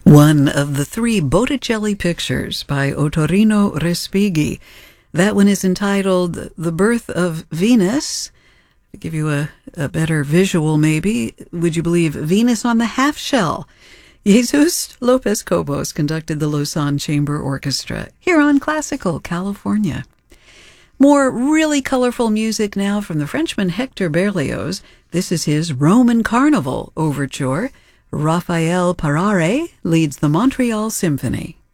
One of the three Botticelli pictures by Ottorino Respighi. That one is entitled The Birth of Venus. To give you a better visual, maybe, would you believe Venus on the half shell? Jesus Lopez Cobos conducted the Lausanne Chamber Orchestra here on Classical California. More really colorful music now from the Frenchman Hector Berlioz. This is his Roman Carnival overture. Raphael Parare leads the Montreal Symphony.